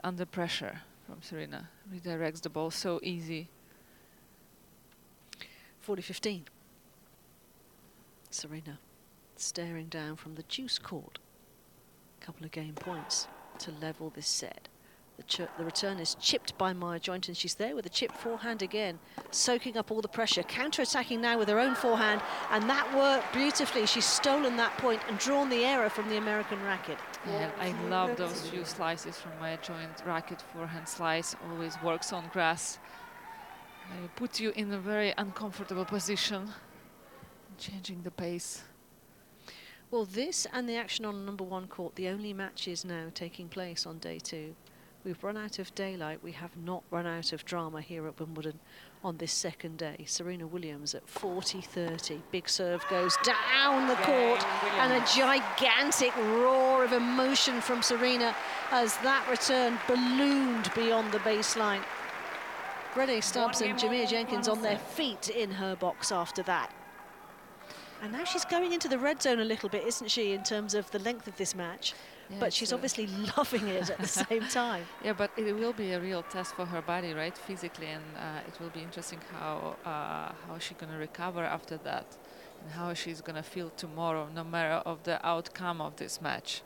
under pressure from Serena. Redirects the ball so easy. 40-15. Serena staring down from the deuce court. Couple of game points to level this set. The return is chipped by Maya Joint, and she's there with a chipped forehand again, soaking up all the pressure, counter-attacking now with her own forehand, and that worked beautifully. She's stolen that point and drawn the error from the American racket. Yeah, I love those few slices from Maya Joint. Racket forehand slice always works on grass. They put you in a very uncomfortable position, changing the pace. Well, this and the action on number one court, the only matches now taking place on day two. We've run out of daylight. We have not run out of drama here at Wimbledon on this second day. Serena Williams at 40-30. Big serve goes down the court, and a gigantic roar of emotion from Serena as that return ballooned beyond the baseline. Rennae Stubbs and Jamir Jenkins on their feet in her box after that. And now she's going into the red zone a little bit, isn't she, in terms of the length of this match? Yeah, but she's obviously loving it at the same time. Yeah, but it will be a real test for her body, right, physically, and it will be interesting how she's going to recover after that, and how she's going to feel tomorrow, no matter of the outcome of this match.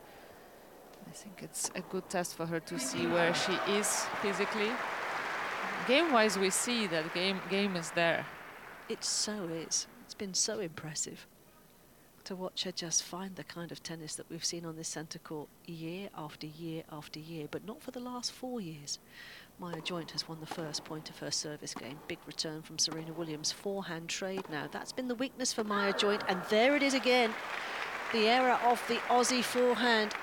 I think it's a good test for her to see where she is physically. Game-wise, we see that game is there. It so is. It's been so impressive to watch her just find the kind of tennis that we've seen on this centre court year after year after year, but not for the last 4 years. Maya Joint has won the first point of her service game. Big return from Serena Williams. Forehand trade now. That's been the weakness for Maya Joint, and there it is again. The era of the Aussie forehand.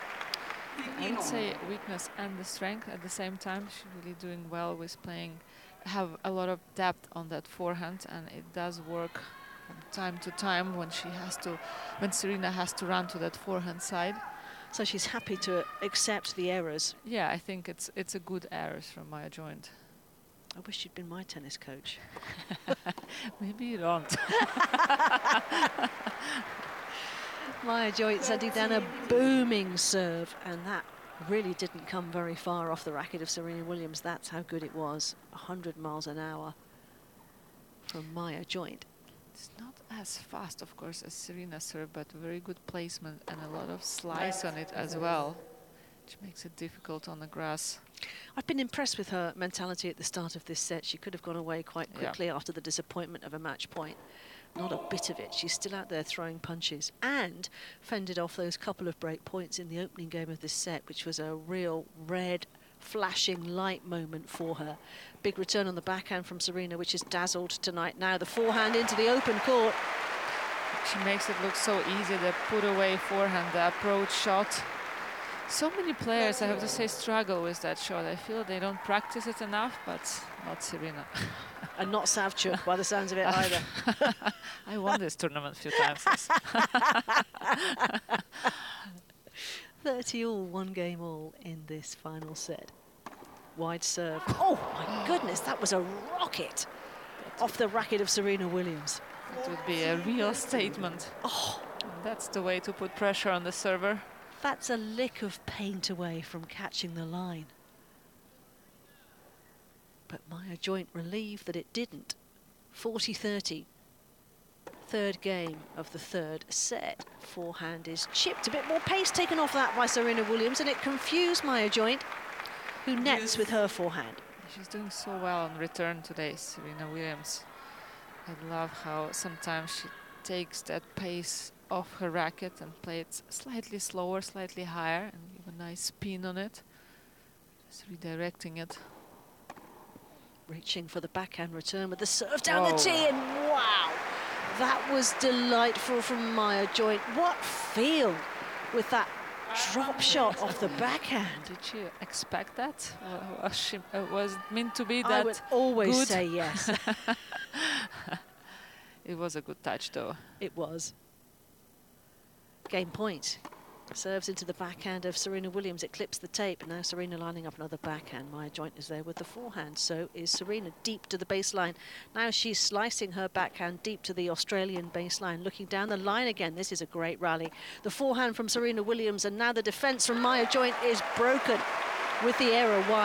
I would say weakness and the strength at the same time. She's really doing well with have a lot of depth on that forehand, and it does work from time to time when Serena has to run to that forehand side. So she's happy to accept the errors. Yeah, I think it's a good errors from Maya Joint. I wish you'd been my tennis coach. Maybe you don't. Maya Joint sending down a booming serve, and that really didn't come very far off the racket of Serena Williams. That's how good it was. 100 miles an hour from Maya Joint. It's not as fast, of course, as Serena's serve, but very good placement and a lot of slice on it as well, which makes it difficult on the grass. I've been impressed with her mentality at the start of this set. She could have gone away quite quickly after the disappointment of a match point. Not a bit of it. She's still out there throwing punches and fended off those couple of break points in the opening game of this set, which was a real red flashing light moment for her. Big return on the backhand from Serena, which is dazzled tonight. Now the forehand into the open court. She makes it look so easy, the put away forehand, the approach shot. So many players, I have to say, struggle with that shot. I feel they don't practice it enough, but not Serena. And not Savchuk, by the sounds of it, either. I won this tournament a few times. 30 all, 1 game all in this final set. Wide serve. Oh, my goodness, that was a rocket off the racket of Serena Williams. It would be a real statement. Oh, that's the way to put pressure on the server. That's a lick of paint away from catching the line. But Maya Joint relieved that it didn't. 40-30. Third game of the third set. Forehand is chipped. A bit more pace taken off that by Serena Williams, and it confused Maya Joint, who nets with her forehand. She's doing so well on return today, Serena Williams. I love how sometimes she takes that pace off her racket and play it slightly slower, slightly higher, and give a nice spin on it. Just redirecting it. Reaching for the backhand return with the serve down the tee, and wow! That was delightful from Maya Joint. What feel with that drop shot off the backhand. Did she expect that? Was it meant to be that I would always good? say yes. It was a good touch, though. It was. Game point. Serves into the backhand of Serena Williams. It clips the tape. Now Serena lining up another backhand. Maya Joint is there with the forehand. So is Serena deep to the baseline. Now she's slicing her backhand deep to the Australian baseline. Looking down the line again. This is a great rally. The forehand from Serena Williams, and now the defence from Maya Joint is broken with the error wide.